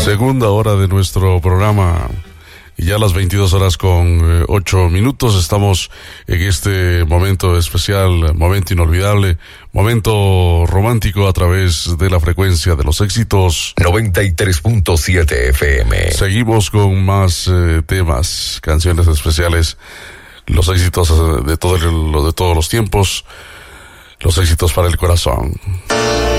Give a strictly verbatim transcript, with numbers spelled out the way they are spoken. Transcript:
Segunda hora de nuestro programa. Y ya a las veintidós horas con ocho minutos estamos en este momento especial, momento inolvidable, momento romántico a través de la frecuencia de los éxitos. noventa y tres punto siete F M. Seguimos con más eh, temas, canciones especiales, los éxitos de, todo el, de todos los tiempos, los éxitos para el corazón.